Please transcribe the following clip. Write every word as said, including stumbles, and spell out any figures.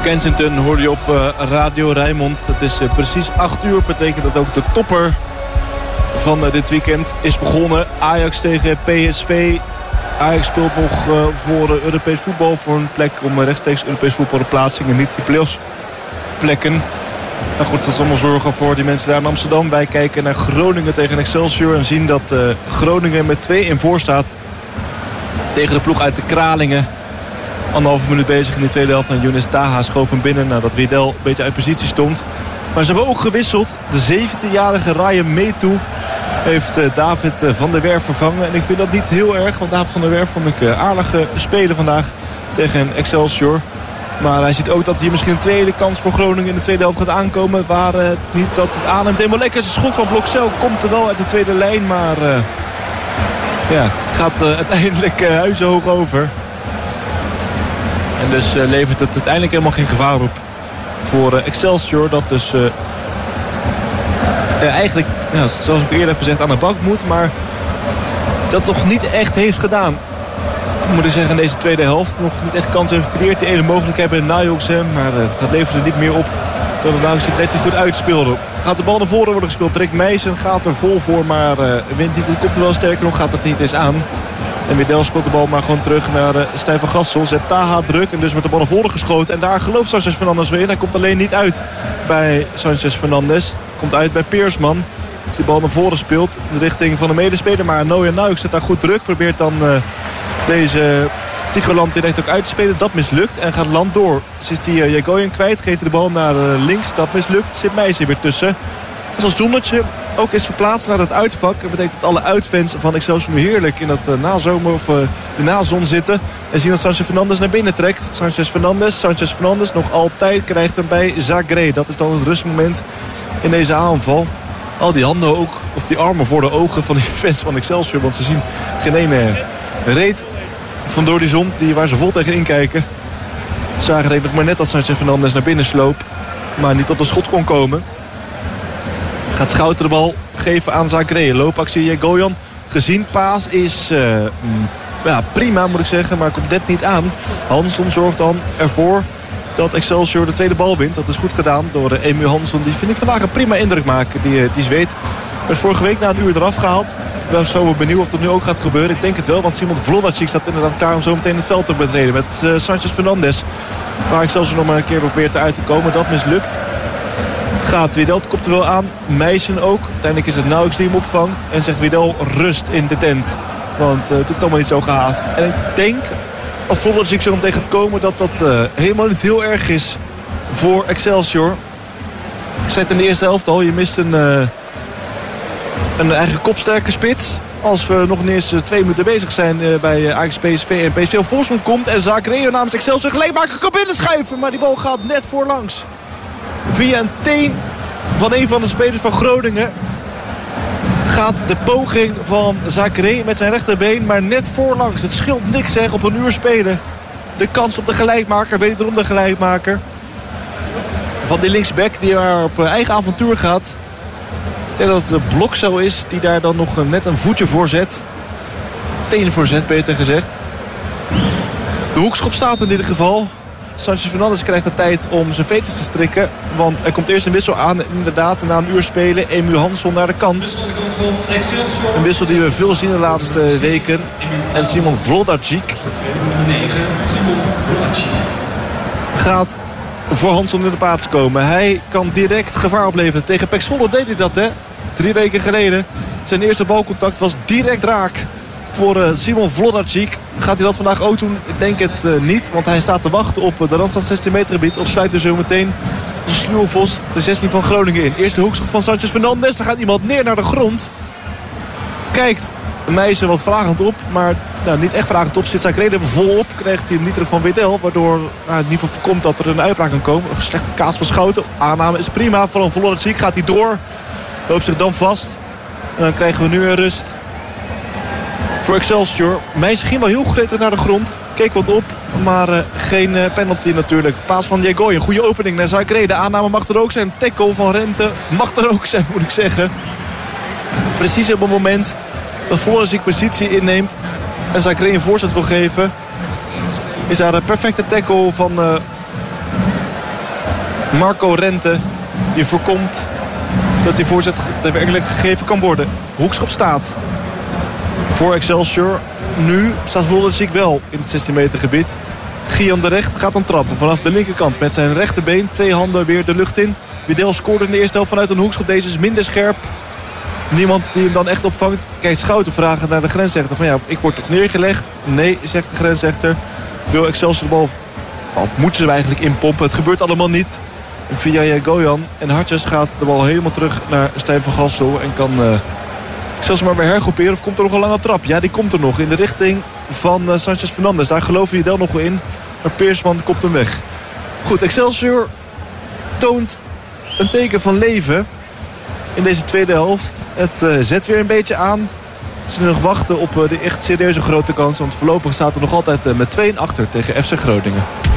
Kensington hoorde je op uh, Radio Rijnmond. Het is uh, precies acht uur. Betekent dat ook de topper van uh, dit weekend is begonnen. Ajax tegen P S V. Ajax speelt nog uh, voor uh, Europees voetbal. Voor een plek om uh, rechtstreeks Europees voetbal te plaatsen. En niet die playoffs plekken. Maar goed, dat is allemaal zorgen voor die mensen daar in Amsterdam. Wij kijken naar Groningen tegen Excelsior. En zien dat uh, Groningen met twee in voor staat. Tegen de ploeg uit de Kralingen. Anderhalve minuut bezig in de tweede helft. En Younes Taha schoof hem binnen nadat Widel een beetje uit positie stond. Maar ze hebben ook gewisseld. De zeventienjarige Ryan Metu heeft uh, David uh, van der Werf vervangen. En ik vind dat niet heel erg. Want David van der Werf vond ik uh, aardige speler vandaag tegen Excelsior. Maar hij ziet ook dat hier misschien een tweede kans voor Groningen in de tweede helft gaat aankomen. Waar uh, niet dat het aanneemt. Helemaal lekker. Zijn schot van Blokcel komt er wel uit de tweede lijn. Maar uh, ja, gaat uh, uiteindelijk uh, huizenhoog over. En dus uh, levert het uiteindelijk helemaal geen gevaar op voor uh, Excelsior. Dat dus uh, uh, eigenlijk, ja, zoals ik eerder heb gezegd, aan de bak moet. Maar dat toch niet echt heeft gedaan. Moet ik zeggen, in deze tweede helft nog niet echt kans heeft gecreëerd. De ene mogelijkheid bij Najoxem, maar uh, dat leverde niet meer op. Dat de Najoxem net niet goed uitspeelde. Gaat de bal naar voren worden gespeeld. Rick Meijsen gaat er vol voor, maar uh, wint niet. Het komt er wel sterker nog, gaat dat niet eens aan. En Widel speelt de bal maar gewoon terug naar uh, Stijn van Gassel. Zet Taha druk en dus wordt de bal naar voren geschoten. En daar gelooft Sanchez Fernandes weer in. Hij komt alleen niet uit bij Sanchez Fernandes. Komt uit bij Peersman. Die bal naar voren speelt in de richting van de medespeler. Maar Noah Nuik zet daar goed druk. Probeert dan uh, deze Tigoland direct ook uit te spelen. Dat mislukt en gaat Land door. Dus is die uh, Jagoyen kwijt. Geeft de bal naar uh, links. Dat mislukt. Zit Meijsen weer tussen. En zoals Doendertje ook is verplaatst naar het uitvak. Dat betekent dat alle uitfans van Excelsior nu heerlijk in dat uh, nazomer of uh, de nazon zitten. En zien dat Sanchez Fernandes naar binnen trekt. Sanchez Fernandes, Sanchez Fernandes nog altijd krijgt hem bij Zagré. Dat is dan het rustmoment in deze aanval. Al die handen ook, of die armen voor de ogen van die fans van Excelsior. Want ze zien geen ene reet van door die zon die, waar ze vol tegenin kijken. Zagen denk ik maar net dat Sanchez Fernandes naar binnen sloop. Maar niet op de schot kon komen. Gaat Schouten de bal geven aan Zagré. Loopactie Jagoyan. Gezien paas is uh, ja, prima moet ik zeggen. Maar komt net niet aan. Hansson zorgt dan ervoor dat Excelsior de tweede bal wint. Dat is goed gedaan door uh, Emu Hansson. Die vind ik vandaag een prima indruk maken. Die, uh, die zweet. Werd vorige week na een uur eraf gehaald. Ik ben zo benieuwd of dat nu ook gaat gebeuren. Ik denk het wel. Want Simon Vlodacik staat inderdaad klaar om zo meteen het veld te betreden. Met uh, Sanchez Fernandes. Waar Excelsior nog maar een keer probeert uit te komen. Dat mislukt. Gaat Widel, komt er wel aan. Meijsen ook. Uiteindelijk is het Nauwks die hem opvangt. En zegt Widel rust in de tent. Want uh, het hoeft allemaal niet zo gehaast. En ik denk, als Vlodacik zo meteen gaat komen, dat dat uh, helemaal niet heel erg is voor Excelsior. Ik zei het in de eerste helft al. Je mist een, uh, een eigen kopsterke spits. Als we nog niet eens twee minuten bezig zijn uh, bij Ajax P S V. En P S V op voorsprong komt. En Zagreo namens Excelsior gelijkmaker kan binnenschuiven. Maar die bal gaat net voorlangs. Via een teen van een van de spelers van Groningen gaat de poging van Zagré met zijn rechterbeen maar net voorlangs. Het scheelt niks zeg op een uur spelen. De kans op de gelijkmaker, wederom de gelijkmaker. Van die linksback die maar op eigen avontuur gaat. Ik denk dat het Blokcel is die daar dan nog net een voetje voor zet. Tenen voor zet, beter gezegd. De hoekschop staat in ieder geval. Sanchez Fernandes krijgt de tijd om zijn veters te strikken. Want er komt eerst een wissel aan. Inderdaad, na een uur spelen. Emu Hansson naar de kant. Een wissel die we veel zien de laatste weken. En Simon Vlodacik gaat voor Hansson in de plaats komen. Hij kan direct gevaar opleveren. Tegen Pek Zwolle deed hij dat, hè. Drie weken geleden. Zijn eerste balcontact was direct raak voor uh, Simon Vlodacik. Gaat hij dat vandaag ook doen? Ik denk het uh, niet. Want hij staat te wachten op uh, de rand van het zestien meter gebied. Of sluit er zo meteen de Sluwelvos de zestien van Groningen in. Eerste hoekschop van Sanchez Fernandes. Daar gaat iemand neer naar de grond. Kijkt een meisje wat vragend op. Maar nou, niet echt vragend op. Zit Zagré er volop. Krijgt hij hem niet terug van Widel. Waardoor nou, in ieder geval voorkomt dat er een uitbraak kan komen. Een slechte kaas van Schouten. Aanname is prima. Van Vlodacik gaat hij door. Loopt zich dan vast. En dan krijgen we nu een rust voor Excelsior. Meijs ging wel heel gretig naar de grond. Keek wat op, maar uh, geen uh, penalty natuurlijk. Paas van Jagoy, een goede opening naar Zagré. De aanname mag er ook zijn. Tackle van Rente mag er ook zijn, moet ik zeggen. Precies op het moment dat Vlodacik positie inneemt en Zagré een voorzet wil geven, is daar een perfecte tackle van uh, Marco Rente die voorkomt dat die voorzet daadwerkelijk gegeven kan worden. Hoekschop staat voor Excelsior. Nu staat Wolderziek wel in het zestien meter gebied. Gian de Recht gaat dan trappen vanaf de linkerkant met zijn rechterbeen. Twee handen weer de lucht in. Widel scoorde in de eerste helft vanuit een hoekschop. Deze is minder scherp. Niemand die hem dan echt opvangt. Kijk, Schouten vragen naar de grensrechter van ja, ik word toch neergelegd? Nee, zegt de grensrechter. Wil Excelsior de bal... Wat moeten ze eigenlijk inpompen? Het gebeurt allemaal niet. En via Gojan en Hartjes gaat de bal helemaal terug naar Stijn van Gassel. En kan uh, Excelsior maar weer hergroeperen. Of komt er nog een lange trap? Ja, die komt er nog in de richting van uh, Sanchez Fernandes. Daar geloven Widel nog wel in. Maar Peersman komt hem weg. Goed, Excelsior toont een teken van leven in deze tweede helft. Het uh, zet weer een beetje aan. Ze nog wachten op uh, de echt serieuze grote kans. Want voorlopig staat er nog altijd uh, met twee achter tegen F C Groningen.